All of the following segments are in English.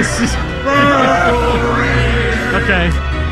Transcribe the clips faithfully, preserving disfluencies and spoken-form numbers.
This is okay.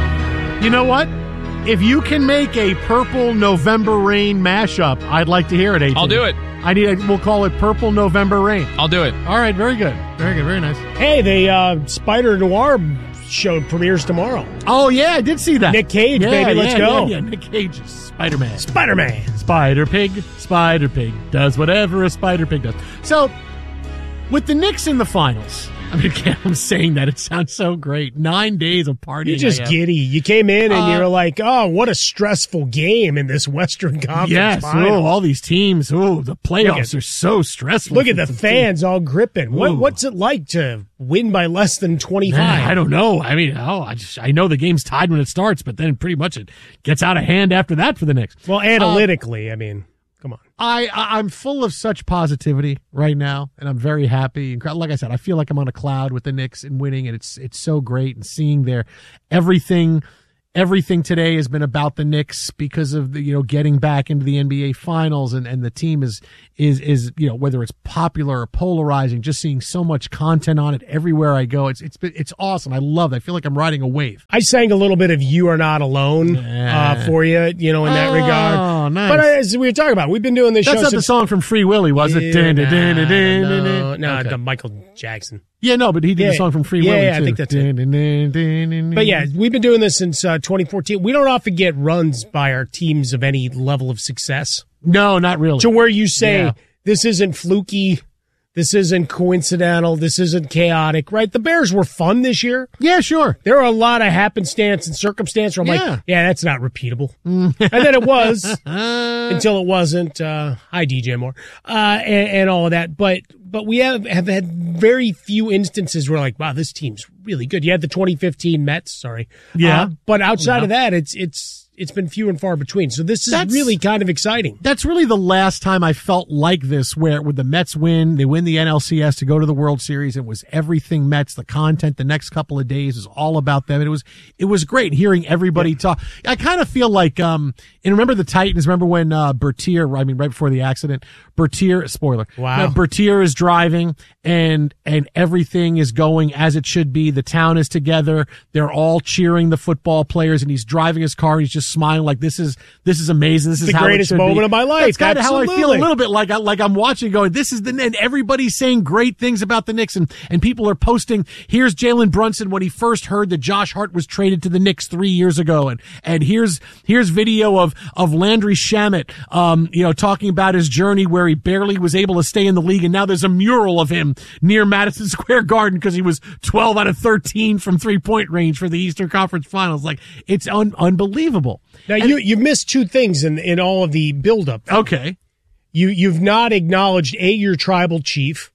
You know what? If you can make a Purple November Rain mashup, I'd like to hear it. eighteen. I'll do it. I need. A, we'll call it Purple November Rain. I'll do it. All right. Very good. Very good. Very nice. Hey, the uh, Spider Noir show premieres tomorrow. Oh yeah, I did see that. Nick Cage, yeah, baby, let's yeah, go. Yeah, yeah, Nick Cage is Spider-Man. Spider-Man. Spider Pig. Spider Pig does whatever a Spider Pig does. So, with the Knicks in the finals. I mean, I'm saying that. It sounds so great. Nine days of partying. You're just giddy. You came in and uh, you're like, oh, what a stressful game in this Western Conference yes, final. Oh, all these teams. Oh, the playoffs at, are so stressful. Look at the fans teams. all gripping. What, what's it like to win by less than twenty-five? Man, I don't know. I mean, oh, I just I know the game's tied when it starts, but then pretty much it gets out of hand after that for the Knicks. Well, analytically, uh, I mean, come on. I, I, I'm full of such positivity right now, and I'm very happy. Like I said, I feel like I'm on a cloud with the Knicks and winning, and it's it's so great. And seeing their everything, everything today has been about the Knicks because of the, you know, getting back into the N B A Finals, and, and the team is is is you know, whether it's popular or polarizing, just seeing so much content on it everywhere I go. It's it's it's awesome. I love it. I feel like I'm riding a wave. I sang a little bit of "You Are Not Alone" yeah. uh, for you, you know, in that oh, regard. Nice. But as we were talking about, we've been doing this That's show. That's not since, the song from Free Willy, was it? Yeah, dun, dun, dun, dun, dun, no, dun, no, okay. the Michael Jackson. Yeah, no, but he did yeah, the song from Free yeah, Willy yeah, too. I think that's dun, it. Dun, dun, dun, dun, but yeah, we've been doing this since uh, twenty fourteen. We don't often get runs by our teams of any level of success. No, not really. To where you say, yeah. this isn't fluky, this isn't coincidental, this isn't chaotic, right? The Bears were fun this year. Yeah, sure. There are a lot of happenstance and circumstance where I'm yeah. like, yeah, that's not repeatable. and then it was until it wasn't. Uh, hi, D J Moore, uh, and, and all of that. But but we have, have had very few instances where like, wow, this team's really good. You had the twenty fifteen Mets, sorry. Yeah. Uh, but outside yeah. of that, it's it's it's been few and far between. So this is That's, really kind of exciting. That's really the last time I felt like this, where with the Mets win, they win the N L C S to go to the World Series. It was everything Mets. The content the next couple of days was all about them. And it was it was great hearing everybody yeah. talk. I kind of feel like, um, and remember the Titans. Remember when uh, Bertier, I mean, right before the accident, Bertier, spoiler. Wow. Uh, Bertier is driving and and everything is going as it should be. The town is together. They're all cheering the football players, and he's driving his car. And he's just smiling like this is this is amazing. This is the how greatest it should moment be. of my life. That's kind of how I feel a little bit like I, like I'm watching, going, this is the and everybody's saying great things about the Knicks, and and people are posting. Here's Jalen Brunson when he first heard that Josh Hart was traded to the Knicks three years ago, and and here's here's video of of Landry Shamet, um, you know, talking about his journey where he barely was able to stay in the league, and now there's a mural of him near Madison Square Garden because he was twelve out of thirteen from three point range for the Eastern Conference Finals. Like, it's un- unbelievable. Now and, you you missed two things in in all of the buildup. Okay, you you've not acknowledged a your tribal chief,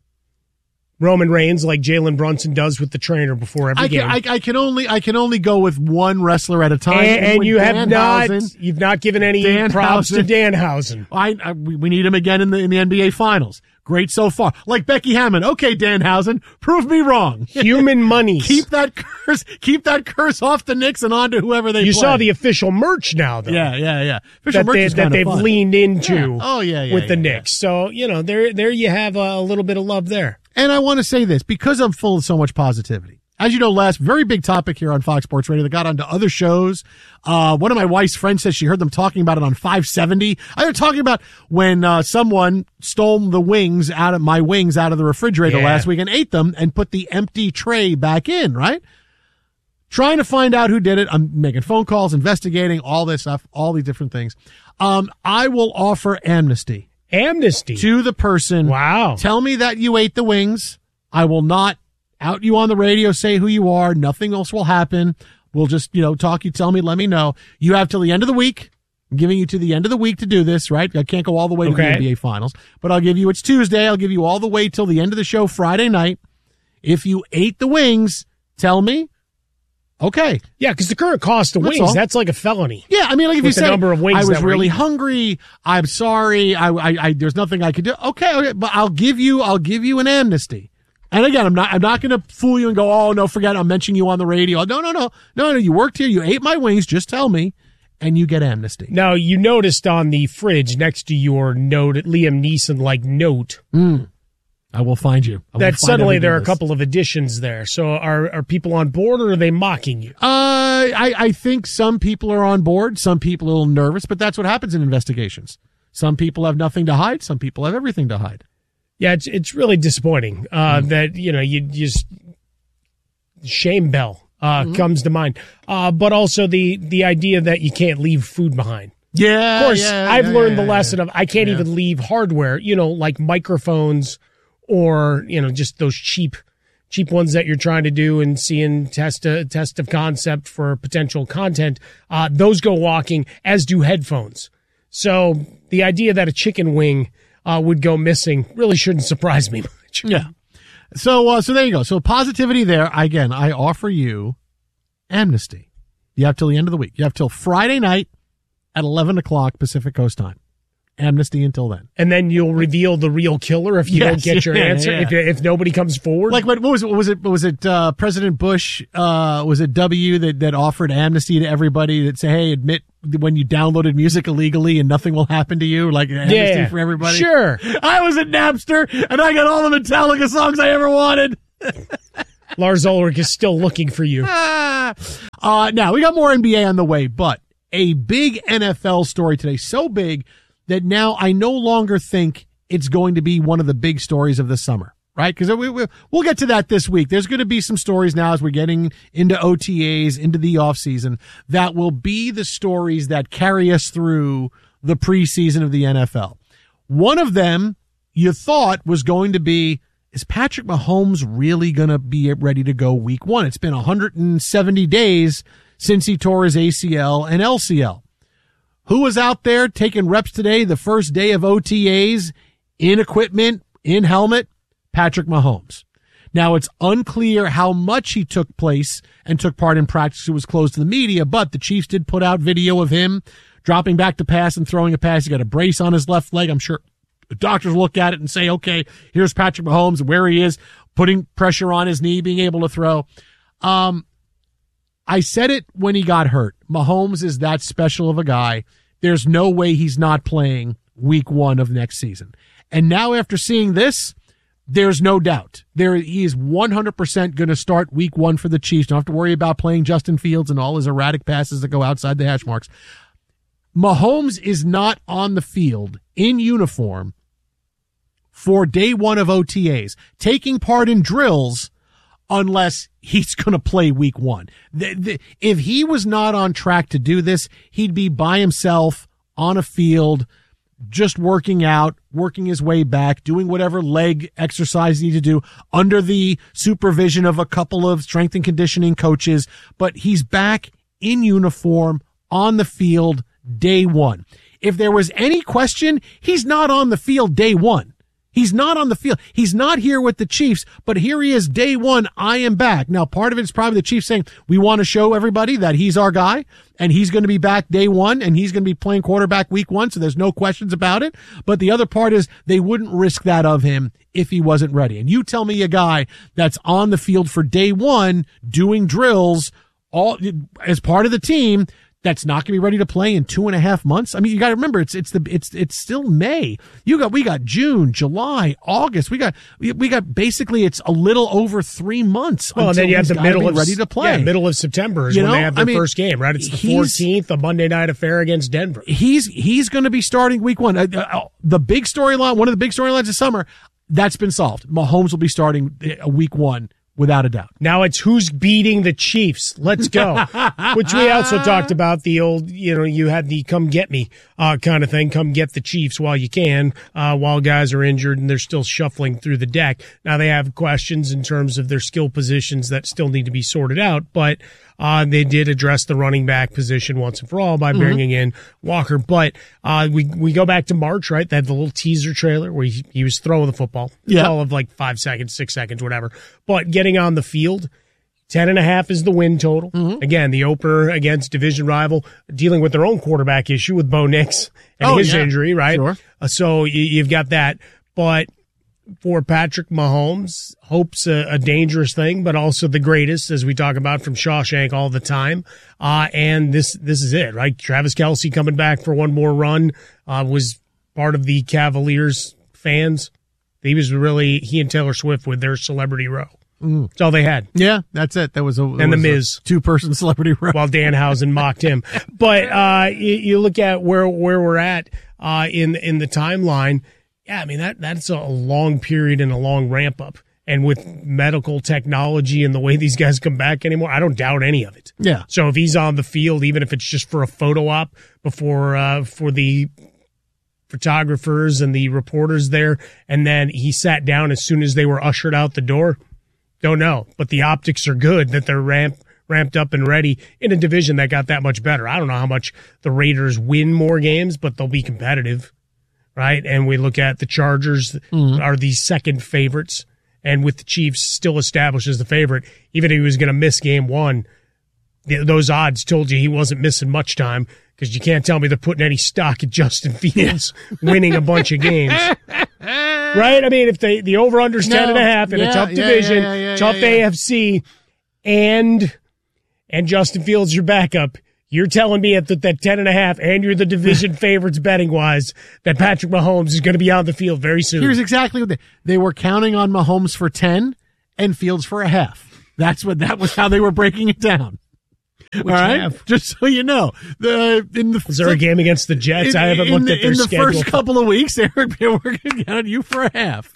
Roman Reigns, like Jalen Brunson does with the trainer before every I game. can, I, I can only I can only go with one wrestler at a time. And, and you have not Danhausen, you've not given any Danhausen. props to Danhausen. I, I we, we need him again in the in the N B A Finals. Great so far. Like Becky Hammond. Okay, Danhausen, prove me wrong. Human money. Keep that curse. Keep that curse off the Knicks and on to whoever they. You play. saw the official merch now, though. Yeah, yeah, yeah. Official that merch they, is that they've fun. leaned into. Yeah. Oh yeah, yeah. with yeah, the yeah. Knicks. So you know there there you have a little bit of love there. And I want to say this because I'm full of so much positivity. As you know, last very big topic here on Fox Sports Radio that got onto other shows. Uh, one of my wife's friends says she heard them talking about it on five seventy. I was talking about when uh, someone stole the wings out of my wings out of the refrigerator yeah. last week and ate them and put the empty tray back in, right? Trying to find out who did it. I'm making phone calls, investigating all this stuff, all these different things. Um, I will offer amnesty. Amnesty to the person. Wow. Tell me that you ate the wings. I will not out you on the radio, say who you are. Nothing else will happen. We'll just, you know, talk. You tell me, let me know. You have till the end of the week. I'm giving you to the end of the week to do this, right? I can't go all the way to okay. the N B A Finals, but I'll give you, it's Tuesday. I'll give you all the way till the end of the show Friday night. If you ate the wings, tell me. Okay. Yeah, because the current cost of That's wings, all. that's like a felony. Yeah, I mean, like if With you the say, number of wings I was that were really eaten. hungry, I'm sorry, I, I, I, there's nothing I could do. Okay, okay, but I'll give you, I'll give you an amnesty. And again, I'm not, I'm not going to fool you and go, oh no, forget it, I'm mentioning you on the radio. No, no, no, no, no, you worked here, you ate my wings, just tell me, and you get amnesty. Now, you noticed on the fridge next to your note, Liam Neeson-like note, Mm. I will find you. I will that find suddenly there are a this. couple of additions there. So are are people on board, or are they mocking you? Uh, I, I think some people are on board. Some people are a little nervous, but that's what happens in investigations. Some people have nothing to hide. Some people have everything to hide. Yeah, it's it's really disappointing uh, Mm-hmm. that, you know, you just shame bell uh, Mm-hmm. comes to mind. Uh, but also the the idea that you can't leave food behind. Yeah, Of course, yeah, I've yeah, learned yeah, the lesson yeah. of I can't Yeah. even leave hardware, you know, like microphones or, you know, just those cheap cheap ones that you're trying to do and seeing test a test of concept for potential content. Uh, those go walking, as do headphones. So the idea that a chicken wing uh, would go missing really shouldn't surprise me much. Yeah. So, uh, so there you go. So positivity there. Again, I offer you amnesty. You have till the end of the week. You have till Friday night at eleven o'clock Pacific Coast time. Amnesty until then. And then you'll reveal the real killer if you Yes, don't get your yeah, answer, yeah. if if nobody comes forward. Like what, what was it? What was it? what Was it uh, President Bush? Uh, was it W that that offered amnesty to everybody that say, hey, admit when you downloaded music illegally and nothing will happen to you, like amnesty Yeah, for everybody. sure. I was at Napster and I got all the Metallica songs I ever wanted. Lars Ulrich is still looking for you. Ah. Uh, now we got more N B A on the way, but a big N F L story today, so big that now I no longer think it's going to be one of the big stories of the summer, right? Because we, we, we'll get to that this week. There's going to be some stories now as we're getting into O T As, into the offseason, that will be the stories that carry us through the preseason of the N F L. One of them you thought was going to be, is Patrick Mahomes really going to be ready to go week one? It's been one hundred seventy days since he tore his A C L and L C L. Who was out there taking reps today, the first day of O T As, in equipment, in helmet? Patrick Mahomes. Now, it's unclear how much he took place and took part in practice. It was closed to the media, but the Chiefs did put out video of him dropping back to pass and throwing a pass. He got a brace on his left leg. I'm sure the doctors will look at it and say, okay, here's Patrick Mahomes, where he is, putting pressure on his knee, being able to throw. Um, I said it when he got hurt. Mahomes is that special of a guy. There's no way he's not playing week one of next season. And now after seeing this, there's no doubt. There, he is one hundred percent going to start week one for the Chiefs. Don't have to worry about playing Justin Fields and all his erratic passes that go outside the hash marks. Mahomes is not on the field in uniform for day one of O T As, taking part in drills, unless he's going to play week one. The, the, if he was not on track to do this, he'd be by himself on a field, just working out, working his way back, doing whatever leg exercise he needs to do under the supervision of a couple of strength and conditioning coaches. But he's back in uniform on the field day one. If there was any question, he's not on the field day one. He's not on the field. He's not here with the Chiefs, but here he is day one. I am back. Now, part of it is probably the Chiefs saying, we want to show everybody that he's our guy and he's going to be back day one and he's going to be playing quarterback week one. So there's no questions about it. But the other part is they wouldn't risk that of him if he wasn't ready. And you tell me a guy that's on the field for day one doing drills all as part of the team that's not going to be ready to play in two and a half months. I mean, you got to remember, it's it's the it's it's still May. You got we got June, July, August. We got we, we got basically it's a little over three months. Well, and then you have the middle of ready to play. Yeah, middle of September is You when know? they have their I mean, first game, right? It's the he's- fourteenth, a Monday night affair against Denver. He's he's going to be starting week one. Uh, uh, the big storyline, one of the big storylines this summer, that's been solved. Mahomes will be starting uh, week one. Without a doubt. Now it's who's beating the Chiefs. Let's go. Which we also talked about the old, you know, you had the come get me uh, kind of thing. Come get the Chiefs while you can, uh, while guys are injured and they're still shuffling through the deck. Now they have questions in terms of their skill positions that still need to be sorted out, but uh, they did address the running back position once and for all by bringing mm-hmm. in Walker. But uh, we we go back to March, right? They had the little teaser trailer where he, he was throwing the football. It's yeah. all of like five seconds, six seconds, whatever. But getting on the field, ten and a half is the win total. Mm-hmm. Again, the opener against division rival, dealing with their own quarterback issue with Bo Nix and oh, his yeah. injury, right? Sure. Uh, so you, you've got that. But for Patrick Mahomes, hope's a, a dangerous thing, but also the greatest, as we talk about from Shawshank all the time. Uh, and this this is it, right? Travis Kelce coming back for one more run uh, was part of the Cavaliers fans. He was really, he and Taylor Swift with their celebrity row. Mm. That's all they had. Yeah, that's it. That was a and the Miz two-person celebrity row while Danhausen mocked him. But uh, you, you look at where where we're at uh, in in the timeline. Yeah, I mean that that's a long period and a long ramp up. And with medical technology and the way these guys come back anymore, I don't doubt any of it. Yeah. So if he's on the field, even if it's just for a photo op before uh, for the photographers and the reporters there, and then he sat down as soon as they were ushered out the door, don't know. But the optics are good that they're ramp, ramped up and ready in a division that got that much better. I don't know how much the Raiders win more games, but they'll be competitive, right? And we look at the Chargers mm-hmm. are the second favorites. And with the Chiefs still established as the favorite, even if he was going to miss game one, th- those odds told you he wasn't missing much time because you can't tell me they're putting any stock in Justin Fields winning a bunch of games. Right? I mean, if they, the over-under is no. ten and a half in yeah, a tough yeah, division, yeah, yeah, yeah, tough yeah, yeah. A F C, and and Justin Fields your backup, you're telling me at the, that ten and a half, and you're the division favorites betting wise, that Patrick Mahomes is going to be on the field very soon. Here's exactly what they, they were counting on Mahomes for ten and Fields for a half. That's what, that was how they were breaking it down. Which All right. Half? Just so you know, the, in the, is there a game against the Jets? In, I haven't looked the, at their in the schedule. first couple of weeks, they were, they were going to count you for a half.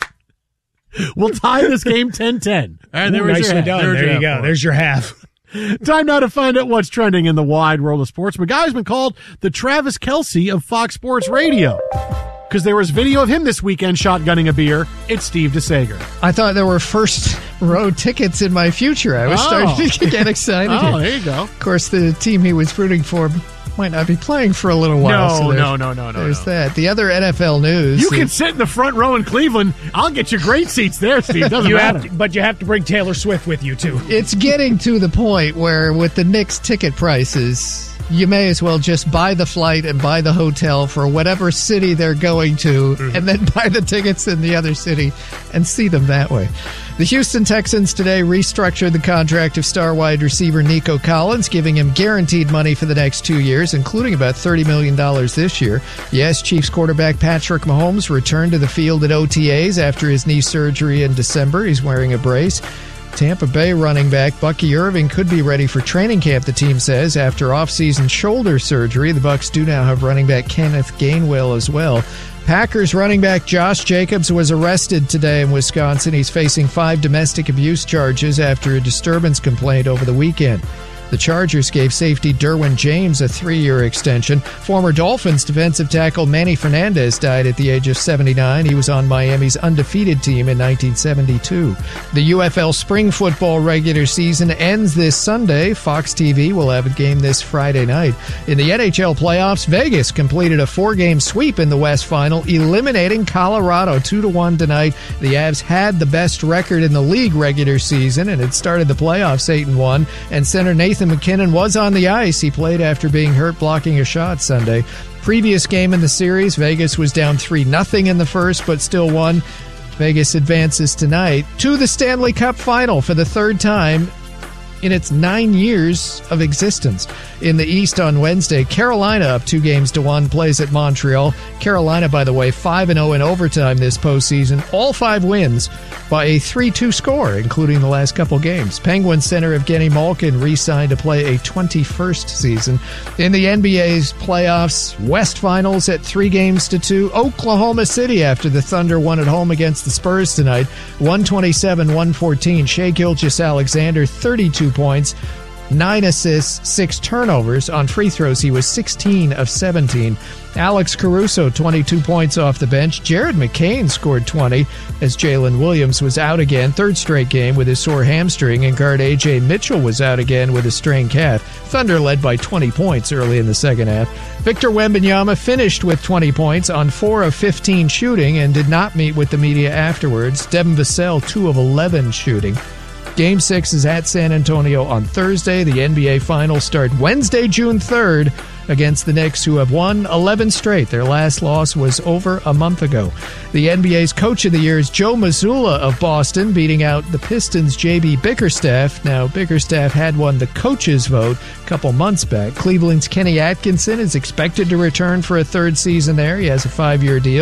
We'll tie this game ten ten. All right, there Ooh, was nicely your done. There, there you go. There's your half. Time now to find out what's trending in the wide world of sports. The guy's been called the Travis Kelce of Fox Sports Radio because there was video of him this weekend shotgunning a beer. It's Steve DeSager. I thought there were first row tickets in my future. I was oh. starting to get excited. Oh, there you go. Of course, the team he was rooting for might not be playing for a little while. No, so no, no, no, no. There's no. that. The other N F L news. You can sit in the front row in Cleveland. I'll get you great seats there, Steve. Doesn't you matter. Have to, but you have to bring Taylor Swift with you, too. It's getting to the point where with the Knicks ticket prices, you may as well just buy the flight and buy the hotel for whatever city they're going to, mm-hmm. and then buy the tickets in the other city and see them that way. The Houston Texans today restructured the contract of star wide receiver Nico Collins, giving him guaranteed money for the next two years, including about thirty million dollars this year. Yes, Chiefs quarterback Patrick Mahomes returned to the field at O T As after his knee surgery in December. He's wearing a brace. Tampa Bay running back Bucky Irving could be ready for training camp, the team says, after offseason shoulder surgery. The Bucs do now have running back Kenneth Gainwell as well. Packers running back Josh Jacobs was arrested today in Wisconsin. He's facing five domestic abuse charges after a disturbance complaint over the weekend. The Chargers gave safety Derwin James a three-year extension. Former Dolphins defensive tackle Manny Fernandez died at the age of seventy-nine. He was on Miami's undefeated team in nineteen seventy-two. The U F L spring football regular season ends this Sunday. Fox T V will have a game this Friday night. In the N H L playoffs, Vegas completed a four-game sweep in the West Final, eliminating Colorado two to one tonight. The Avs had the best record in the league regular season and had started the playoffs eight and one, and center Nathan McKinnon was on the ice. He played after being hurt blocking a shot Sunday. Previous game in the series, Vegas was down three nothing in the first, but still won. Vegas advances tonight to the Stanley Cup Final for the third time in its nine years of existence. In the East on Wednesday, Carolina up two games to one plays at Montreal. Carolina, by the way, five and oh in overtime this postseason. All five wins by a three two score, including the last couple games. Penguins center Evgeny Malkin re-signed to play a twenty-first season. In the N B A's playoffs, West Finals at three games to two. Oklahoma City after the Thunder won at home against the Spurs tonight. one twenty-seven one fourteen. Shai Gilgeous-Alexander, thirty-two points, nine assists, six turnovers. On free throws, he was sixteen of seventeen. Alex Caruso, twenty-two points off the bench. Jared McCain scored twenty as Jalen Williams was out again, third straight game with his sore hamstring, and guard A J Mitchell was out again with a strained calf. Thunder led by twenty points early in the second half. Victor Wembanyama finished with twenty points on four of fifteen shooting and did not meet with the media afterwards. Devin Vassell, two of eleven shooting. Game six is at San Antonio on Thursday. The N B A Finals start Wednesday, June third against the Knicks, who have won eleven straight. Their last loss was over a month ago. The N B A's Coach of the Year is Joe Mazzulla of Boston, beating out the Pistons' J B Bickerstaff. Now, Bickerstaff had won the coach's vote a couple months back. Cleveland's Kenny Atkinson is expected to return for a third season there. He has a five-year deal.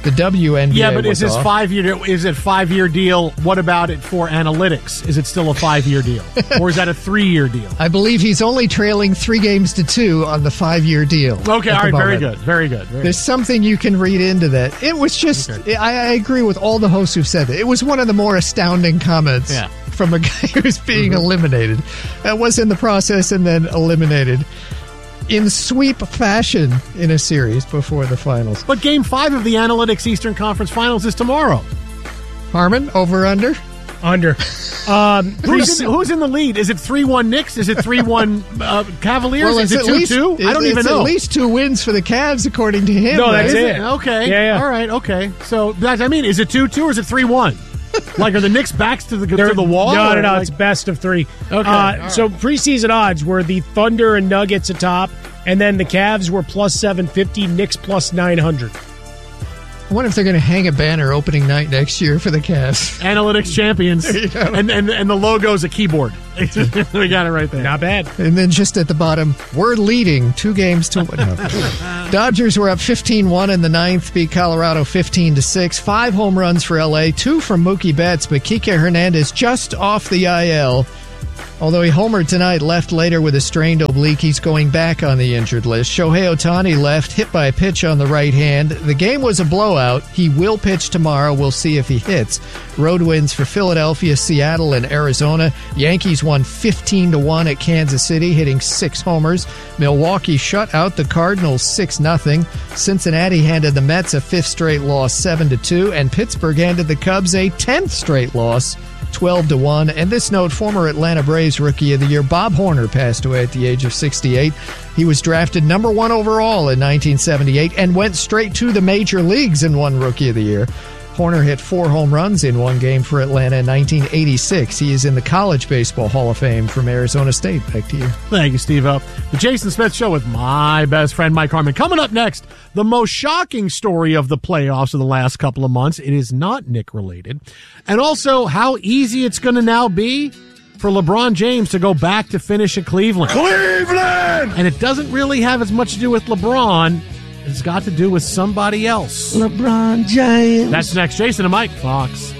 The W N B A. Yeah, but was is his off. five year is it five year deal? What about it for analytics? Is it still a five year deal, or is that a three year deal? I believe he's only trailing three games to two on the five year deal. Okay, all at the right, very moment. good, very good. Very There's something you can read into that. It was just, Okay. I, I agree with all the hosts who've said that. It was one of the more astounding comments Yeah. from a guy who's being Mm-hmm. eliminated. That was in the process and then eliminated in sweep fashion in a series before the finals. But Game Five of the Analytics Eastern Conference Finals is tomorrow. Harmon, over under? Under. Um, Who's in, who's in the lead? Is it three one Knicks? Is it three one uh, Cavaliers? Is it at two least, two? I don't it's even know. at least two wins for the Cavs, according to him. No, right? that's Is it. Okay. Yeah, yeah. All right. Okay. So that's, I mean, is it two two or is it three one? Like, are the Knicks backs to the to the wall? No, no, or no. like- It's best of three. Okay, Uh, all right. So preseason odds were the Thunder and Nuggets atop, and then the Cavs were plus seven fifty, Knicks plus nine hundred. I wonder if they're going to hang a banner opening night next year for the Cavs. Analytics champions, and, and and the logo's a keyboard. We got it right there. Not bad. And then just at the bottom, we're leading two games to no. Dodgers were up fifteen one in the ninth, beat Colorado fifteen to six. Five home runs for L A, two from Mookie Betts, but Kike Hernandez just off the I L. Although he homered tonight, left later with a strained oblique, he's going back on the injured list. Shohei Ohtani left, hit by a pitch on the right hand. The game was a blowout. He will pitch tomorrow. We'll see if he hits. Road wins for Philadelphia, Seattle, and Arizona. Yankees won fifteen to one at Kansas City, hitting six homers. Milwaukee shut out the Cardinals six nothing. Cincinnati handed the Mets a fifth straight loss, seven to two. And Pittsburgh handed the Cubs a tenth straight loss, twelve to one. And this note, former Atlanta Braves Rookie of the Year Bob Horner passed away at the age of sixty-eight. He was drafted number one overall in nineteen seventy-eight and went straight to the major leagues and won Rookie of the Year. Horner hit four home runs in one game for Atlanta in nineteen eighty-six. He is in the College Baseball Hall of Fame from Arizona State. Back to you. Thank you, Steve-O. The Jason Smith Show with my best friend, Mike Harmon. Coming up next, the most shocking story of the playoffs of the last couple of months. It is not Nick-related. And also, how easy it's going to now be for LeBron James to go back to finish at Cleveland. Cleveland! And it doesn't really have as much to do with LeBron. It's got to do with somebody else. LeBron James. That's next. Jason and Mike, Fox.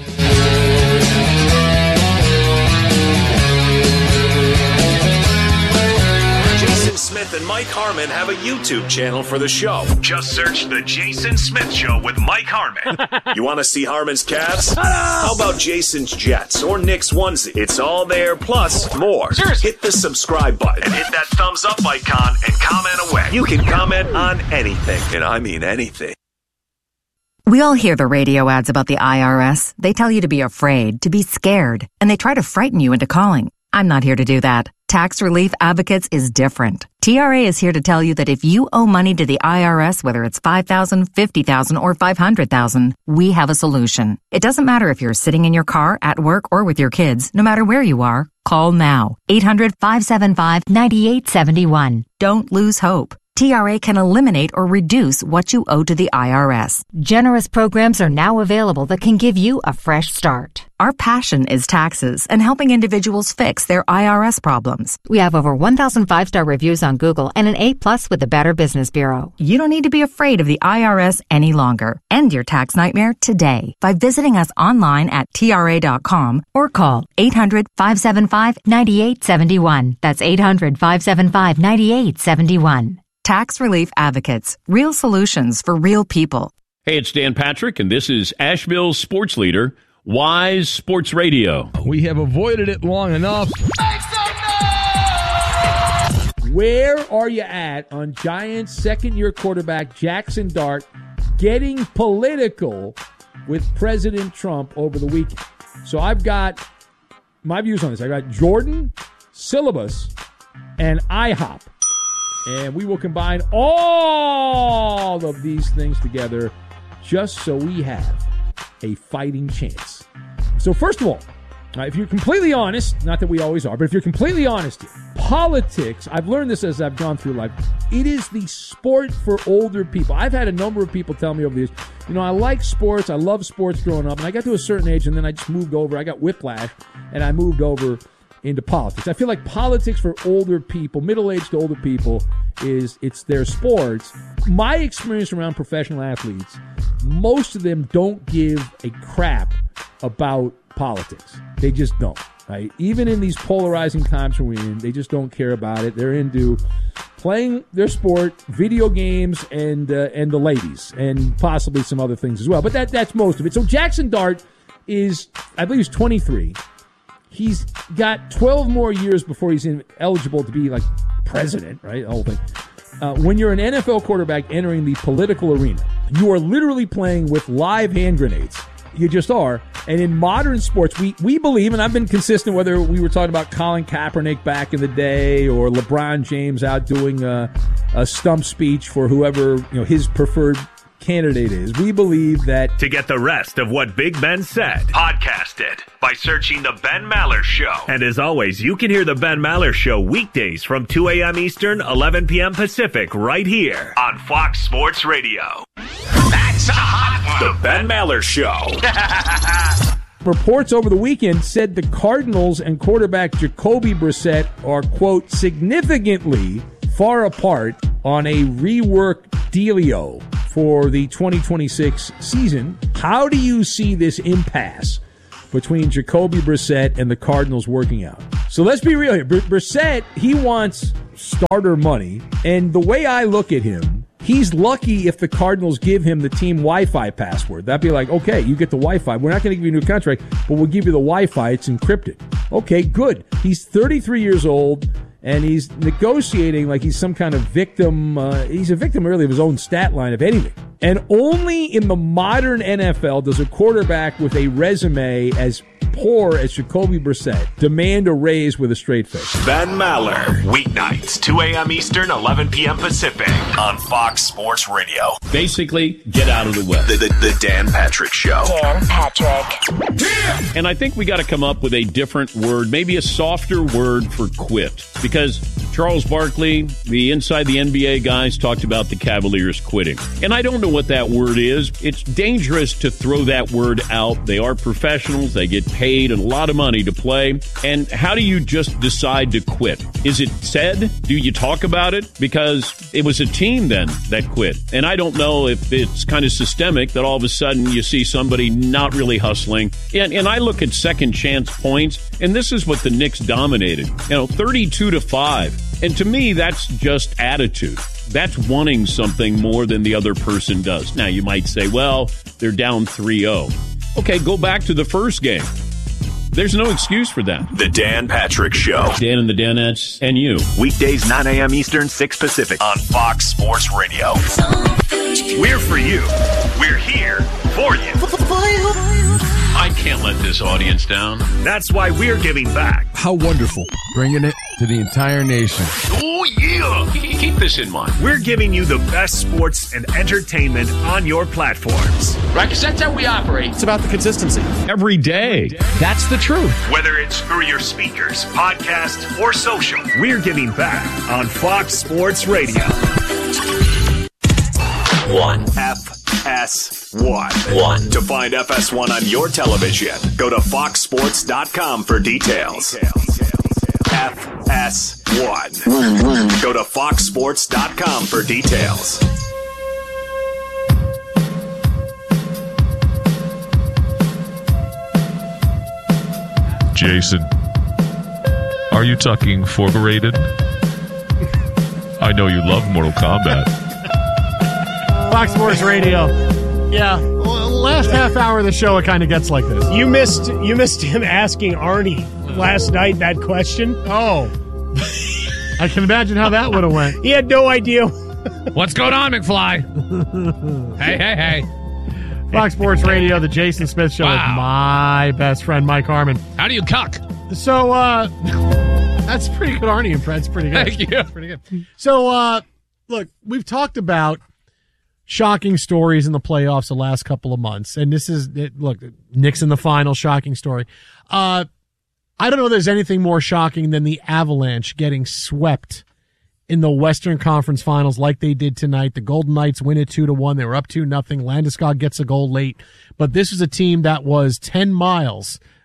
Jason Smith and Mike Harmon have a YouTube channel for the show. Just search The Jason Smith Show with Mike Harmon. You want to see Harmon's Cavs? How about Jason's Jets or Nick's onesie? It's all there, plus more. Hit the subscribe button and hit that thumbs up icon and comment away. You can comment on anything, and I mean anything. We all hear the radio ads about the I R S. They tell you to be afraid, to be scared, and they try to frighten you into calling. I'm not here to do that. Tax Relief Advocates is different. T R A is here to tell you that if you owe money to the I R S, whether it's five thousand dollars, fifty thousand dollars, or five hundred thousand dollars, we have a solution. It doesn't matter if you're sitting in your car, at work, or with your kids. No matter where you are, call now. eight hundred, five seven five, nine eight seven one. Don't lose hope. T R A can eliminate or reduce what you owe to the I R S. Generous programs are now available that can give you a fresh start. Our passion is taxes and helping individuals fix their I R S problems. We have over one thousand five-star reviews on Google and an A-plus with the Better Business Bureau. You don't need to be afraid of the I R S any longer. End your tax nightmare today by visiting us online at T R A dot com or call eight hundred, five seven five, nine eight seven one. That's eight hundred, five seven five, nine eight seven one. Tax Relief Advocates. Real solutions for real people. Hey, it's Dan Patrick, and this is Asheville's sports leader, Wise Sports Radio. We have avoided it long enough. Where are you at on Giants second-year quarterback Jackson Dart getting political with President Trump over the weekend? So I've got my views on this. I got Jordan, Syllabus, and IHOP. And we will combine all of these things together just so we have a fighting chance. So first of all, uh, if you're completely honest, not that we always are, but if you're completely honest here, politics, I've learned this as I've gone through life, it is the sport for older people. I've had a number of people tell me over the years, you know, I like sports, I love sports growing up, and I got to a certain age, and then I just moved over. I got whiplash, and I moved over into politics. I feel like politics for older people, middle-aged to older people, is it's their sports. My experience around professional athletes, most of them don't give a crap about politics. They just don't, right? Even in these polarizing times we're in, they just don't care about it. They're into playing their sport, video games, and uh, and the ladies, and possibly some other things as well. But that that's most of it. So Jackson Dart is, I believe he's twenty-three. He's got twelve more years before he's in, eligible to be like president, right? The whole thing. Uh, when you're an N F L quarterback entering the political arena, you are literally playing with live hand grenades. You just are. And in modern sports, we, we believe, and I've been consistent, whether we were talking about Colin Kaepernick back in the day or LeBron James out doing a, a stump speech for whoever, you know, his preferred candidate is. We believe that... To get the rest of what Big Ben said, podcast it by searching The Ben Maller Show. And as always, you can hear The Ben Maller Show weekdays from two a.m. Eastern, eleven p.m. Pacific, right here on Fox Sports Radio. That's a hot one. The Ben Maller Show. Reports over the weekend said the Cardinals and quarterback Jacoby Brissett are, quote, significantly far apart on a rework dealio for the twenty twenty-six season. How do you see this impasse between Jacoby Brissett and the Cardinals working out? So let's be real here. Br- Brissett, he wants starter money, and the way I look at him, he's lucky if the Cardinals give him the team Wi-Fi password. That'd be like, okay, you get the Wi-Fi. We're not going to give you a new contract, but we'll give you the Wi-Fi. It's encrypted. Okay, good. He's thirty-three years old, and he's negotiating like he's some kind of victim. Uh, he's a victim, really, of his own stat line, if anything. And only in the modern N F L does a quarterback with a resume as poor as Jacoby Brissett demand a raise with a straight face. Ben Maller, weeknights, two a.m. Eastern, eleven p.m. Pacific, on Fox Sports Radio. Basically, get out of the way. The, the, the Dan Patrick Show. Dan Patrick. Yeah. And I think we got to come up with a different word, maybe a softer word for quit. Because Charles Barkley, the Inside the N B A guys, talked about the Cavaliers quitting. And I don't know what that word is. It's dangerous to throw that word out. They are professionals. They get paid a lot of money to play. And how do you just decide to quit? Is it said? Do you talk about it? Because it was a team then that quit. And I don't know if it's kind of systemic that all of a sudden you see somebody not really hustling. And, and I look at second chance points, and this is what the Knicks dominated. You know, thirty-two to five. And to me, that's just attitude. That's wanting something more than the other person does. Now, you might say, well, they're down three oh. Okay, go back to the first game. There's no excuse for that. The Dan Patrick Show. Dan and the Danettes and you. Weekdays, nine a.m. Eastern, six Pacific, on Fox Sports Radio. We're for you. We're here for you. I can't let this audience down. That's why we're giving back. How wonderful. Bringing it to the entire nation. Oh, yeah. Keep this in mind. We're giving you the best sports and entertainment on your platforms. Right, because that's how we operate. It's about the consistency. Every day. That's the truth. Whether it's through your speakers, podcast, or social, we're giving back on Fox Sports Radio. One. F S one. One. To find F S one on your television, go to fox sports dot com for details. F S one. One, one. Go to fox sports dot com for details. Jason, are you talking forbearated? I know you love Mortal Kombat. Fox Sports Radio. Yeah, last half hour of the show, it kind of gets like this. You missed you missed him asking Arnie last night that question. Oh. I can imagine how that would have went. He had no idea. What's going on, McFly? Hey, hey, hey. Fox Sports Radio, the Jason Smith Show Wow. with my best friend, Mike Harmon. How do you cuck? So, uh, that's pretty good Arnie impression. That's pretty good. Thank you. That's pretty good. So, uh, look, we've talked about shocking stories in the playoffs the last couple of months. And this is, it, look, Knicks in the final, shocking story. Uh, I don't know if there's anything more shocking than the Avalanche getting swept in the Western Conference Finals like they did tonight. The Golden Knights win it two to one. They were up two nothing. Landeskog gets a goal late. But this was a team that was ten miles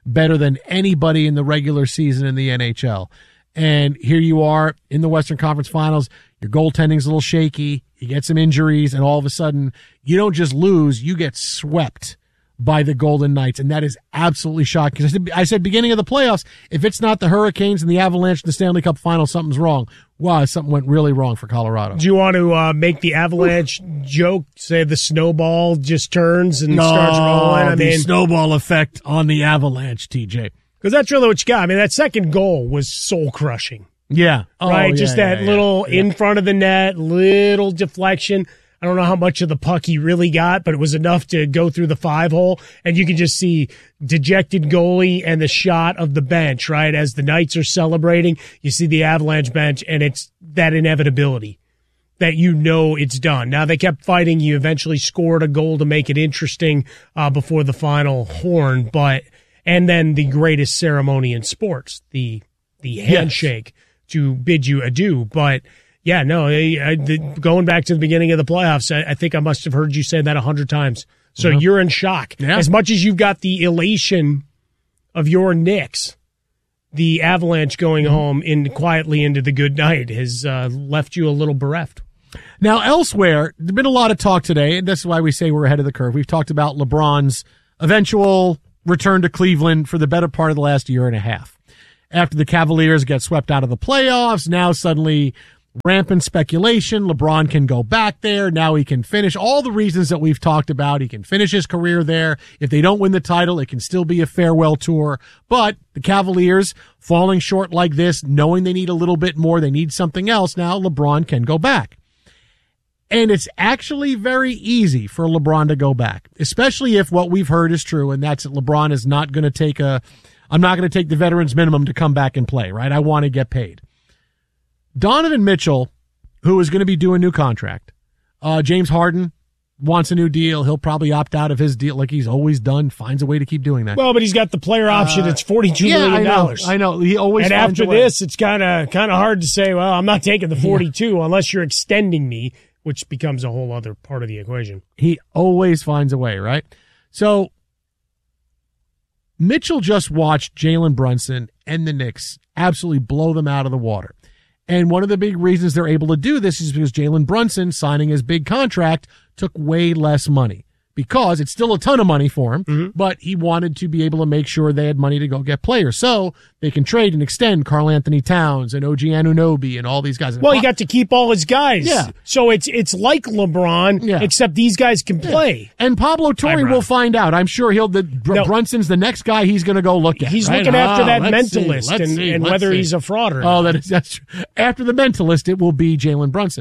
better than anybody in the regular season in the N H L. And here you are in the Western Conference Finals. Your goaltending's a little shaky. You get some injuries, and all of a sudden, you don't just lose, you get swept by the Golden Knights. And that is absolutely shocking. I said, I said beginning of the playoffs, if it's not the Hurricanes and the Avalanche in the Stanley Cup Final, something's wrong. Wow, something went really wrong for Colorado. Do you want to uh, make the Avalanche joke, say the snowball just turns and no, starts rolling? I the mean, snowball effect on the Avalanche, T J. Because that's really what you got. I mean, that second goal was soul-crushing. Yeah. Oh, right? Yeah, Just yeah, that yeah, little yeah. in front of the net, little deflection. I don't know how much of the puck he really got, but it was enough to go through the five hole. And you can just see dejected goalie and the shot of the bench, right? As the Knights are celebrating, you see the Avalanche bench, and it's that inevitability that you know it's done. Now, they kept fighting. You eventually scored a goal to make it interesting uh, before the final horn, but and then the greatest ceremony in sports, the the handshake yes. to bid you adieu. But yeah, no, I, I, the, going back to the beginning of the playoffs, I, I think I must have heard you say that a hundred times. So mm-hmm. you're in shock. Yeah. As much as you've got the elation of your Knicks, the Avalanche going mm-hmm. home in quietly into the good night has uh, left you a little bereft. Now, elsewhere, there's been a lot of talk today, and that's why we say we're ahead of the curve. We've talked about LeBron's eventual return to Cleveland for the better part of the last year and a half. After the Cavaliers get swept out of the playoffs, now suddenly rampant speculation. LeBron can go back there. Now he can finish all the reasons that we've talked about. He can finish his career there. If they don't win the title, it can still be a farewell tour. But the Cavaliers falling short like this, knowing they need a little bit more, they need something else. Now LeBron can go back. And it's actually very easy for LeBron to go back, especially if what we've heard is true, and that's that LeBron is not going to take a, I'm not going to take the veterans minimum to come back and play, right? I want to get paid. Donovan Mitchell, who is going to be doing a new contract, uh, James Harden wants a new deal. He'll probably opt out of his deal like he's always done, finds a way to keep doing that. Well, but he's got the player option. Uh, it's forty-two yeah, million dollars. I know, I know. He always And finds after a way. this, it's kind of kind of hard to say, well, I'm not taking the forty-two yeah. unless you're extending me, which becomes a whole other part of the equation. He always finds a way, right? So Mitchell just watched Jalen Brunson and the Knicks absolutely blow them out of the water. And one of the big reasons they're able to do this is because Jalen Brunson, signing his big contract, took way less money. Because it's still a ton of money for him, mm-hmm. but he wanted to be able to make sure they had money to go get players. So they can trade and extend Karl Anthony Towns and O G Anunoby and all these guys. Well, he got to keep all his guys. Yeah. So it's it's like LeBron, yeah. except these guys can play. Yeah. And Pablo Torre will find out. I'm sure he'll, the Br- no. Brunson's the next guy he's going to go look at. He's right? looking after oh, that mentalist see, and, see, and whether see. he's a fraud or oh, not. that is, that's true. After the mentalist, it will be Jalen Brunson.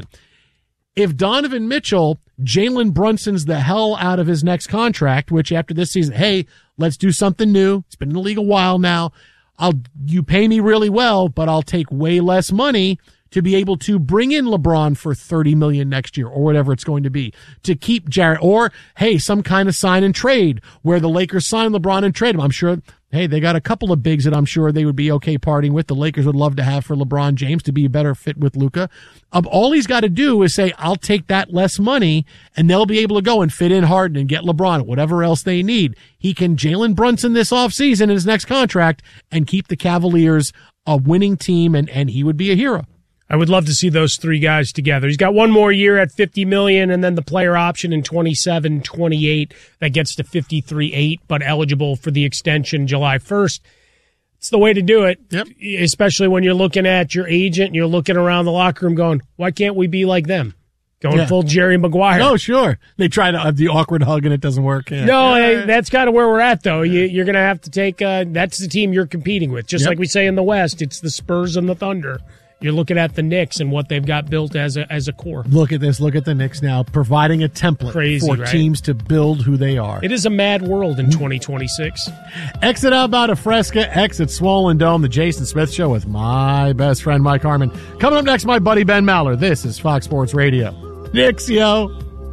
If Donovan Mitchell, Jalen Brunson's the hell out of his next contract, which after this season, hey, let's do something new. It's been in the league a while now. I'll, you pay me really well, but I'll take way less money to be able to bring in LeBron for thirty million dollars next year or whatever it's going to be to keep Jarrett, or hey, some kind of sign and trade where the Lakers sign LeBron and trade him. I'm sure, hey, they got a couple of bigs that I'm sure they would be okay partying with. The Lakers would love to have for LeBron James to be a better fit with Luka. Um, all he's got to do is say, I'll take that less money, and they'll be able to go and fit in Harden and get LeBron, whatever else they need. He can Jalen Brunson this offseason in his next contract and keep the Cavaliers a winning team, and, and he would be a hero. I would love to see those three guys together. He's got one more year at fifty million dollars and then the player option in twenty-seven twenty-eight that gets to fifty-three eight, but eligible for the extension July first. It's the way to do it, yep. Especially when you're looking at your agent and you're looking around the locker room going, why can't we be like them? Going yeah. full Jerry Maguire. Oh, sure. They try to have the awkward hug and it doesn't work. Yeah. No, yeah. that's kind of where we're at, though. You, you're going to have to take uh, – that's the team you're competing with. Just yep. like we say in the West, it's the Spurs and the Thunder. You're looking at the Knicks and what they've got built as a as a core. Look at this. Look at the Knicks now, providing a template Crazy, for right? teams to build who they are. It is a mad world in twenty twenty-six. Exit out about a Fresca, exit Swollen Dome, the Jason Smith Show with my best friend Mike Harmon. Coming up next, my buddy Ben Maller. This is Fox Sports Radio. Knicks, yo.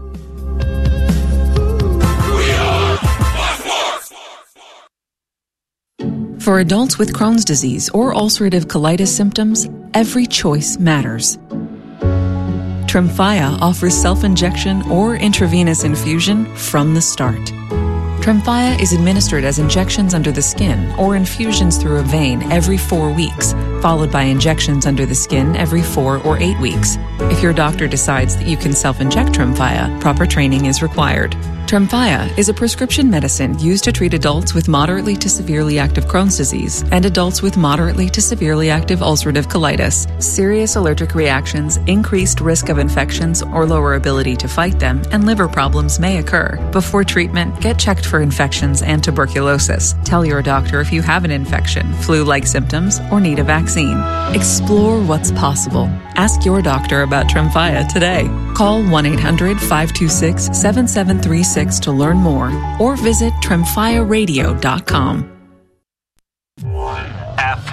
For adults with Crohn's disease or ulcerative colitis symptoms, every choice matters. Tremfya offers self-injection or intravenous infusion from the start. Tremfya is administered as injections under the skin or infusions through a vein every four weeks, followed by injections under the skin every four or eight weeks. If your doctor decides that you can self-inject Tremfya, proper training is required. Tremfya is a prescription medicine used to treat adults with moderately to severely active Crohn's disease and adults with moderately to severely active ulcerative colitis. Serious allergic reactions, increased risk of infections or lower ability to fight them, and liver problems may occur. Before treatment, get checked for infections and tuberculosis. Tell your doctor if you have an infection, flu-like symptoms, or need a vaccine. Explore what's possible. Ask your doctor about Tremfya today. Call one eight hundred five two six seven seven three six to learn more or visit tremfya radio dot com. F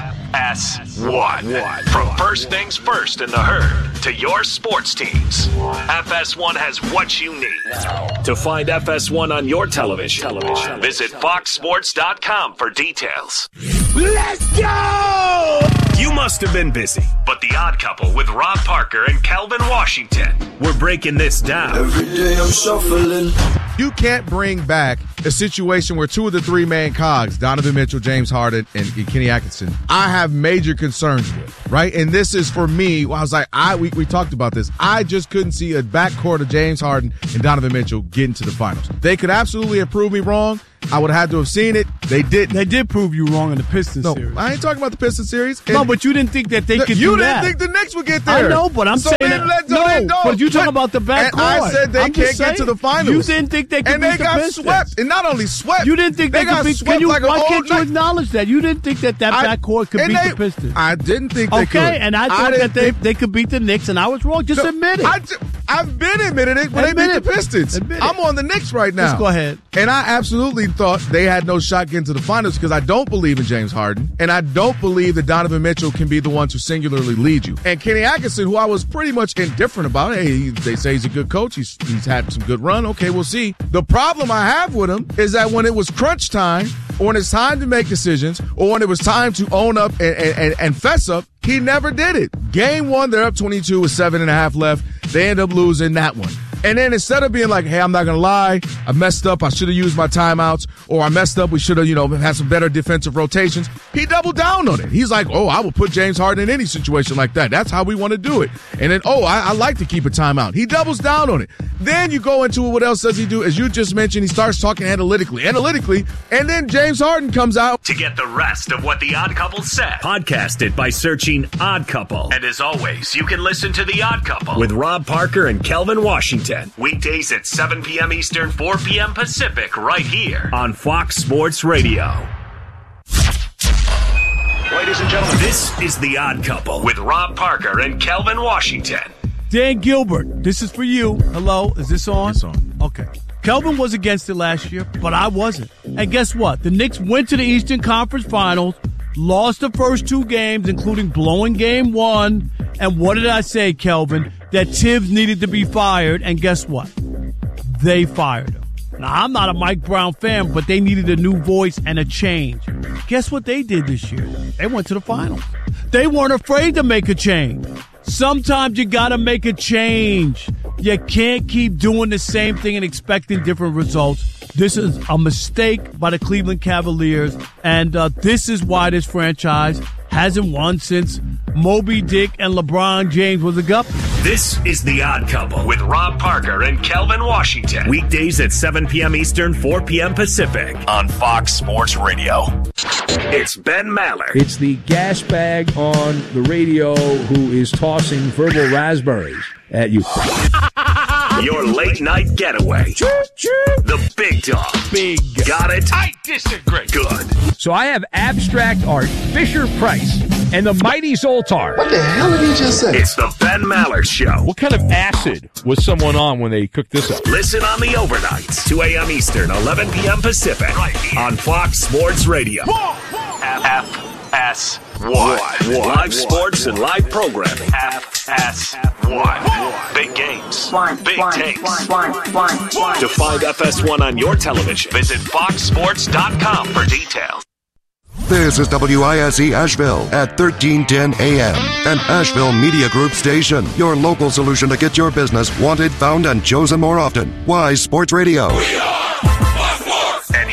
S one. From first things first in the herd to your sports teams, F S one has what you need. To find F S one on your television, visit fox sports dot com for details. Let's go! You must have been busy, but The Odd Couple with Rob Parker and Calvin Washington, we're breaking this down. Every day I'm shuffling. You can't bring back a situation where two of the three main cogs, Donovan Mitchell, James Harden, and Kenny Atkinson, I have major concerns with, right? And this is for me, I was like, I we, we talked about this. I just couldn't see a backcourt of James Harden and Donovan Mitchell getting to the finals. They could absolutely have proved me wrong. I would have had to have seen it. They didn't. They did prove you wrong in the Pistons no, series. I ain't talking about the Pistons series. And no, but you didn't think that they the, could you do that. You didn't think the Knicks would get there. I know, but I'm so saying that, that, so no, they, no, but you talking about the backcourt. And I said they I'm can't get to the finals. You didn't think they could and beat they the got Pistons. swept. And not only swept. You didn't think they, they could got beat swept can you, like Why an can't old you night. acknowledge that? You didn't think that that I, backcourt could beat they, the Pistons. I didn't think they okay, could. Okay, and I thought I that they, think, they could beat the Knicks, and I was wrong. Just no, admit it. I, I've been admitting it when admit they beat it. the Pistons. I'm on the Knicks right now. Let's go ahead. And I absolutely thought they had no shot getting to the finals because I don't believe in James Harden, and I don't believe that Donovan Mitchell can be the one to singularly lead you. And Kenny Atkinson, who I was pretty much indifferent about, hey, he, they say he's a good coach. He's, he's had some good run. Okay, we'll see. The problem I have with him is that when it was crunch time, or when it's time to make decisions, or when it was time to own up and, and, and fess up, he never did it. Game one, they're up twenty-two with seven and a half left. They end up losing that one. And then instead of being like, hey, I'm not going to lie, I messed up, I should have used my timeouts, or I messed up, we should have, you know, had some better defensive rotations, he doubled down on it. He's like, oh, I will put James Harden in any situation like that. That's how we want to do it. And then, oh, I, I like to keep a timeout. He doubles down on it. Then you go into it, what else does he do? As you just mentioned, he starts talking analytically, analytically, and then James Harden comes out. To get the rest of what The Odd Couple said, podcast it by searching Odd Couple. And as always, you can listen to The Odd Couple with Rob Parker and Kelvin Washington. Weekdays at seven p.m. Eastern, four p.m. Pacific, right here on Fox Sports Radio. Ladies and gentlemen, this is The Odd Couple with Rob Parker and Kelvin Washington. Dan Gilbert, this is for you. Hello, is this on? It's on. Okay. Kelvin was against it last year, but I wasn't. And guess what? The Knicks went to the Eastern Conference Finals, lost the first two games, including blowing game one. And what did I say, Kelvin? That Tibbs needed to be fired, and guess what? They fired him. Now, I'm not a Mike Brown fan, but they needed a new voice and a change. Guess what they did this year? They went to the finals. They weren't afraid to make a change. Sometimes you got to make a change. You can't keep doing the same thing and expecting different results. This is a mistake by the Cleveland Cavaliers, and uh, this is why this franchise hasn't won since Moby Dick and LeBron James was a guppy. This is The Odd Couple with Rob Parker and Kelvin Washington. Weekdays at seven p.m. Eastern, four p.m. Pacific on Fox Sports Radio. It's Ben Maller. It's the gas bag on the radio who is tossing verbal raspberries at you. Your late night getaway. The big dog. Big. Got it? I disagree. Good. So I have abstract art, Fisher Price, and the Mighty Zoltar. What the hell did he just say? It's the Ben Maller Show. What kind of acid was someone on when they cooked this up? Listen on the overnights, two a.m. Eastern, eleven p.m. Pacific, right here on Fox Sports Radio. F S one. Live sports and live programming. F S one. Big games. Big takes. To find F S one on your television, visit fox sports dot com for details. This is W I S E Asheville at thirteen ten A M, an Asheville Media Group station. Your local solution to get your business wanted, found, and chosen more often. Wise Sports Radio. We are Fox Sports. And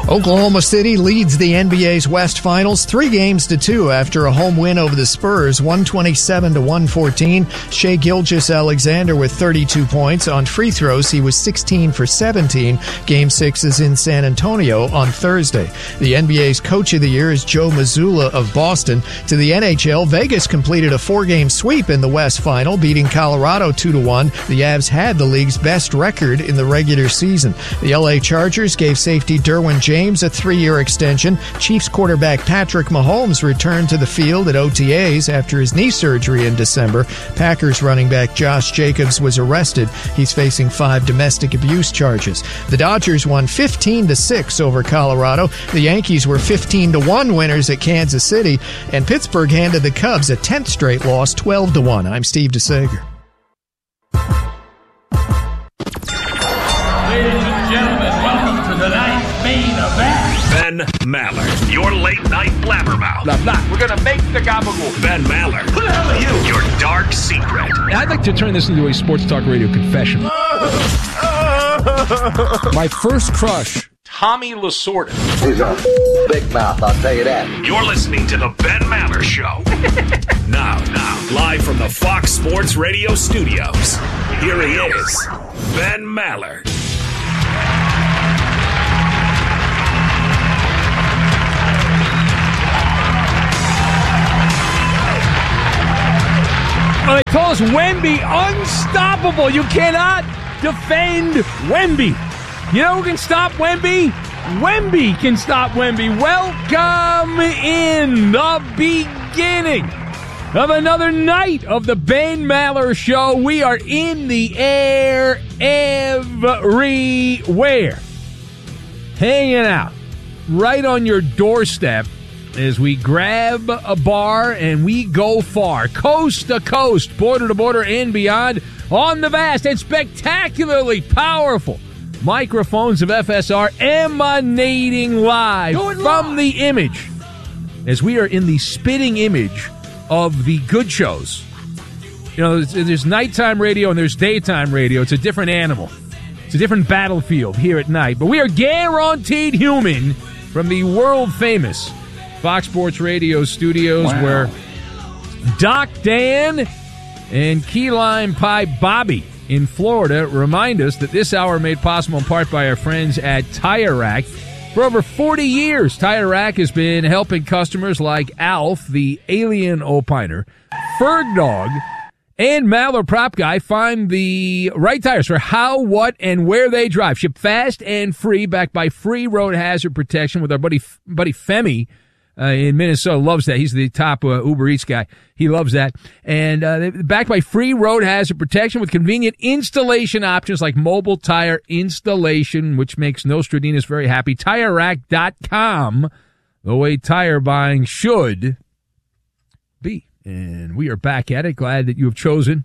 Oklahoma City leads the N B A's West Finals three games to two after a home win over the Spurs, one twenty-seven to one fourteen. Shai Gilgeous-Alexander with thirty-two points. On free throws, he was sixteen for seventeen. Game six is in San Antonio on Thursday. The N B A's Coach of the Year is Joe Mazzulla of Boston. To the N H L, Vegas completed a four-game sweep in the West Final, beating Colorado two to one. The Avs had the league's best record in the regular season. The L A Chargers gave safety Derwin James a three-year extension. Chiefs quarterback Patrick Mahomes returned to the field at O T As after his knee surgery in December. Packers running back Josh Jacobs was arrested. He's facing five domestic abuse charges. The Dodgers won fifteen to six over Colorado. The Yankees were fifteen to one winners at Kansas City, and Pittsburgh handed the Cubs a tenth straight loss, twelve to one. I'm Steve DeSager. Ladies and gentlemen, welcome to tonight's main event. Ben Maller, your late night blabbermouth. Blah, blah. We're going to make the gabagool. Ben Maller. Who the hell are you? Your dark secret. I'd like to turn this into a sports talk radio confession. My first crush. Tommy Lasorda. He's a big mouth, I'll tell you that. You're listening to the Ben Maller Show. now, now, live from the Fox Sports Radio studios. Here he is, Ben Maller. They call us Wemby unstoppable. You cannot defend Wemby. You know who can stop Wemby? Wemby can stop Wemby. Welcome in the beginning of another night of the Ben Maller Show. We are in the air everywhere. Hanging out right on your doorstep as we grab a bar and we go far, coast to coast, border to border, and beyond on the vast and spectacularly powerful microphones of F S R emanating live from the image as we are in the spitting image of the good shows. You know, there's, there's nighttime radio and there's daytime radio. It's a different animal. It's a different battlefield here at night. But we are guaranteed human from the world-famous Fox Sports Radio studios, wow, where Doc Dan and Key Lime Pie Bobby in Florida remind us that this hour made possible in part by our friends at Tire Rack. For over forty years, Tire Rack has been helping customers like Alf, the alien opiner, Ferg Dog, and Maller Prop Guy find the right tires for how, what, and where they drive. Ship fast and free, backed by free road hazard protection with our buddy buddy Femi Uh, in Minnesota. Loves that. He's the top uh, Uber Eats guy. He loves that. And uh, backed by free road hazard protection with convenient installation options like mobile tire installation, which makes Nostradamus very happy. Tire Rack dot com, the way tire buying should be. And we are back at it. Glad that you have chosen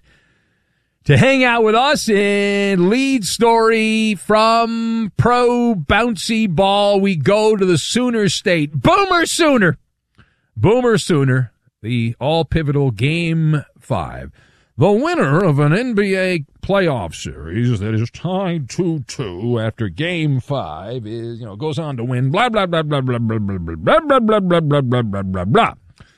to hang out with us. And lead story from Pro Bouncy Ball. We go to the Sooner State. Boomer Sooner. Boomer Sooner. The all-pivotal Game five. The winner of an N B A playoff series that is tied two two after Game five is, you know, goes on to win blah, blah, blah, blah, blah, blah, blah, blah, blah, blah, blah, blah, blah, blah, blah, blah, blah.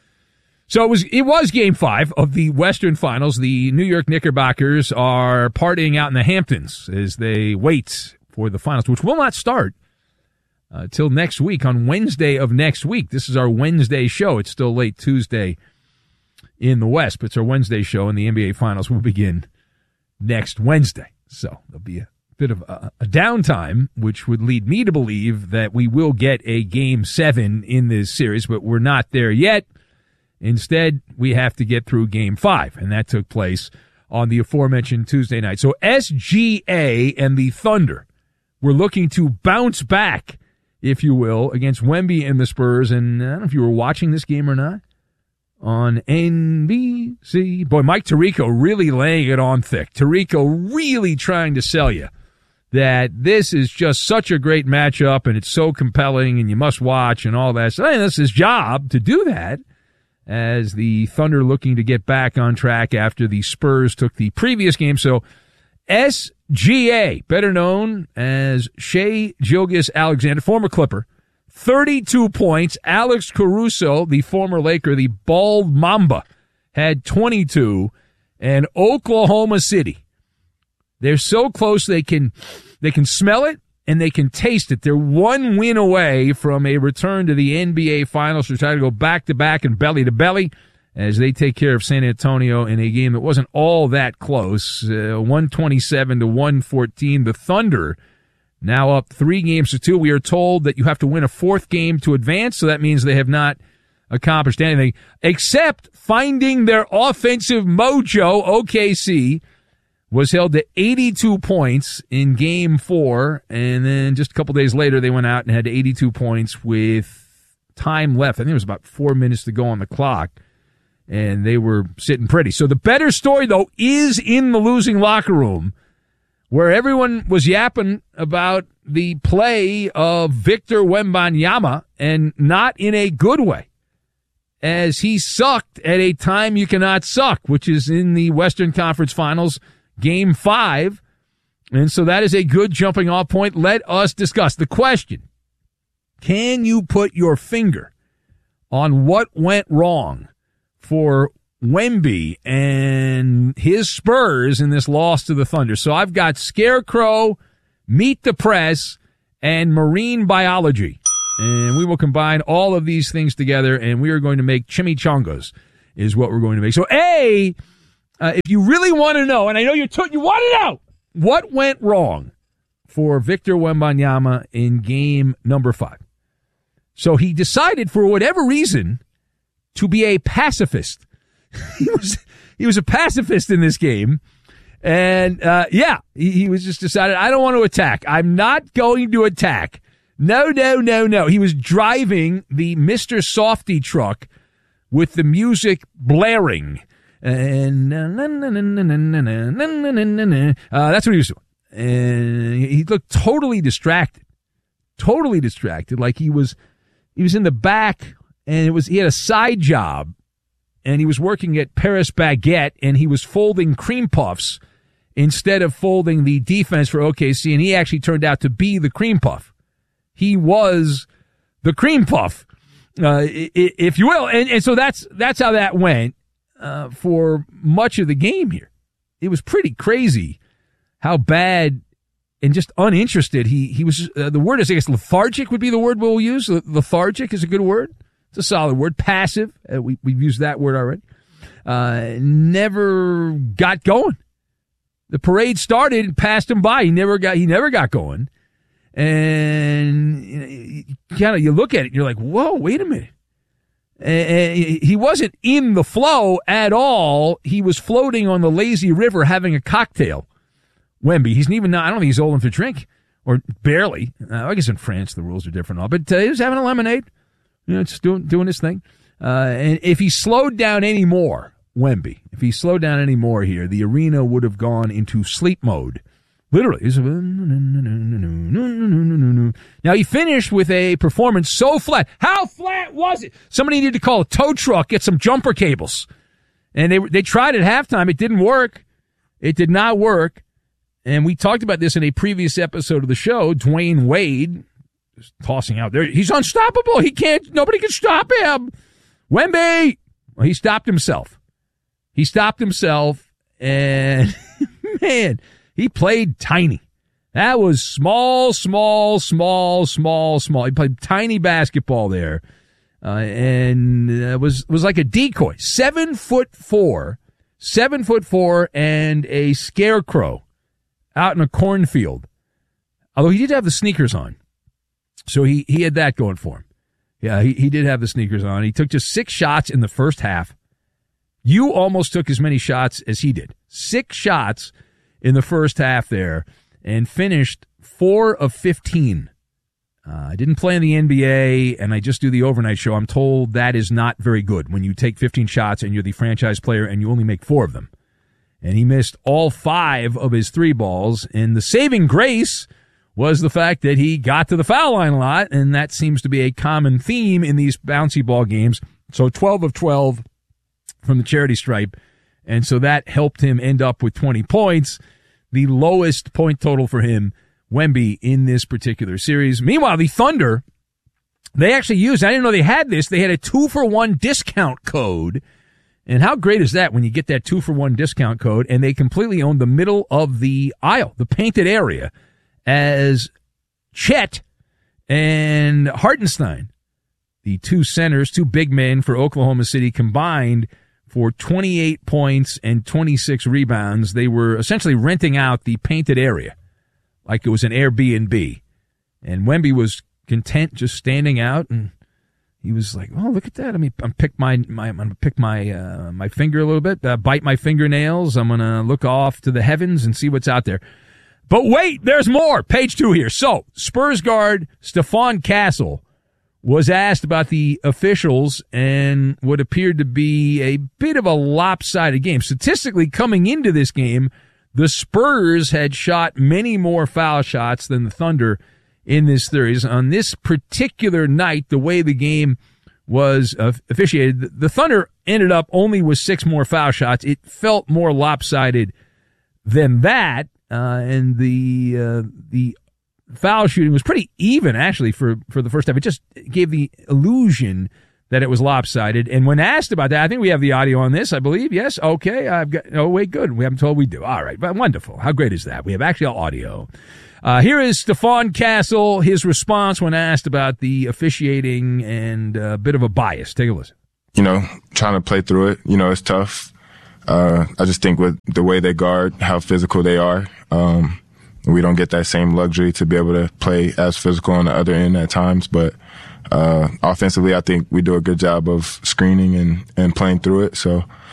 So it was it was Game Five of the Western Finals. The New York Knickerbockers are partying out in the Hamptons as they wait for the finals, which will not start uh, till next week on Wednesday of next week. This is our Wednesday show. It's still late Tuesday in the West, but it's our Wednesday show, and the N B A Finals will begin next Wednesday. So there'll be a bit of a, a downtime, which would lead me to believe that we will get a Game Seven in this series, but we're not there yet. Instead, we have to get through Game five, and that took place on the aforementioned Tuesday night. So S G A and the Thunder were looking to bounce back, if you will, against Wemby and the Spurs. And I don't know if you were watching this game or not on N B C. Boy, Mike Tirico really laying it on thick. Tirico really trying to sell you that this is just such a great matchup, and it's so compelling, and you must watch, and all that. So I mean, that's his job to do that, as the Thunder looking to get back on track after the Spurs took the previous game. So S G A, better known as Shai Gilgeous-Alexander, former Clipper, thirty-two points. Alex Caruso, the former Laker, the bald Mamba, had twenty-two. And Oklahoma City, they're so close they can they can smell it and they can taste it. They're one win away from a return to the N B A Finals to try to go back-to-back and belly-to-belly as they take care of San Antonio in a game that wasn't all that close, uh, one twenty-seven to one fourteen. The Thunder now up three games to two. We are told that you have to win a fourth game to advance, so that means they have not accomplished anything except finding their offensive mojo. O K C was held to eighty-two points in game four, and then just a couple days later they went out and had eighty-two points with time left. I think it was about four minutes to go on the clock, and they were sitting pretty. So the better story, though, is in the losing locker room, where everyone was yapping about the play of Victor Wembanyama, and not in a good way, as he sucked at a time you cannot suck, which is in the Western Conference Finals, Game five. And so that is a good jumping off point. Let us discuss the question. Can you put your finger on what went wrong for Wemby and his Spurs in this loss to the Thunder? So I've got Scarecrow, Meet the Press, and Marine Biology. And we will combine all of these things together, and we are going to make chimichangas is what we're going to make. So, A, uh, if you really want to know, and I know you're t- you want to know, what went wrong for Victor Wembanyama in game number five? So he decided, for whatever reason, to be a pacifist. he was he was a pacifist in this game. And, uh, yeah, he, he was just decided, I don't want to attack. I'm not going to attack. No, no, no, no. He was driving the Mister Softy truck with the music blaring. And uh, that's what he was doing. And he looked totally distracted. Totally distracted. Like he was he was in the back, and it was he had a side job, and he was working at Paris Baguette, and he was folding cream puffs instead of folding the defense for O K C, and he actually turned out to be the cream puff. He was the cream puff, uh, if you will. And, and so that's that's how that went uh, for much of the game here. It was pretty crazy how bad and just uninterested he, he was. Uh, the word is, I guess, lethargic would be the word we'll use. Lethargic is a good word. It's a solid word. Passive. Uh, we, we've used that word already. Uh, never got going. The parade started and passed him by. He never got, he never got going. And you kind of you look at it, and you're like, "Whoa, wait a minute!" And he wasn't in the flow at all. He was floating on the lazy river, having a cocktail. Wemby, he's even not. I don't think he's old enough to drink, or barely. Uh, I guess in France the rules are different, all. But uh, he was having a lemonade, you know, just doing doing his thing. Uh, and if he slowed down any more, Wemby, if he slowed down any more here, the arena would have gone into sleep mode. Literally. Now, he finished with a performance so flat. How flat was it? Somebody needed to call a tow truck, get some jumper cables. And they they tried at halftime. It didn't work. It did not work. And we talked about this in a previous episode of the show. Dwayne Wade is tossing out there. He's unstoppable. He can't, nobody can stop him. Wemby. Well, he stopped himself. He stopped himself. And, man, he played tiny. That was small, small, small, small, small. He played tiny basketball there, uh, and it was was like a decoy. Seven foot four, seven foot four, and a scarecrow out in a cornfield. Although he did have the sneakers on, so he he had that going for him. Yeah, he he did have the sneakers on. He took just six shots in the first half. You almost took as many shots as he did. Six shots in the first half there, and finished four of fifteen. Uh, I didn't play in the N B A, and I just do the overnight show. I'm told that is not very good when you take fifteen shots and you're the franchise player and you only make four of them. And he missed all five of his three balls, and the saving grace was the fact that he got to the foul line a lot, and that seems to be a common theme in these bouncy ball games. So twelve of twelve from the charity stripe, and so that helped him end up with twenty points. The lowest point total for him, Wemby, in this particular series. Meanwhile, the Thunder, They actually used, I didn't know they had this, they had a two-for-one discount code. And how great is that when you get that two-for-one discount code, and they completely own the middle of the aisle, the painted area, as Chet and Hartenstein, the two centers, two big men for Oklahoma City, combined for twenty-eight points and twenty-six rebounds. They were essentially renting out the painted area like it was an Airbnb. And Wemby was content just standing out, and he was like, "Oh, look at that! I mean, I'm pick my, my I'm gonna pick my uh, my finger a little bit, uh, bite my fingernails. I'm gonna look off to the heavens and see what's out there." But wait, there's more. Page two here. So Spurs guard Stephon Castle was asked about the officials and what appeared to be a bit of a lopsided game. Statistically, coming into this game, the Spurs had shot many more foul shots than the Thunder in this series. On this particular night, the way the game was uh, officiated, the Thunder ended up only with six more foul shots. It felt more lopsided than that, uh, and the uh, the foul shooting was pretty even, actually, for, for the first time. It just gave the illusion that it was lopsided. And when asked about that, I think we have the audio on this, I believe. Yes? Okay. I've got, oh, wait, good. We haven't told we do. All right. But wonderful. How great is that? We have actual audio. Uh, here is Stephon Castle, his response when asked about the officiating and a bit of a bias. Take a listen. You know, trying to play through it, you know, it's tough. Uh, I just think with the way they guard, how physical they are, um, we don't get that same luxury to be able to play as physical on the other end at times. But uh, offensively, I think we do a good job of screening and, and playing through it. So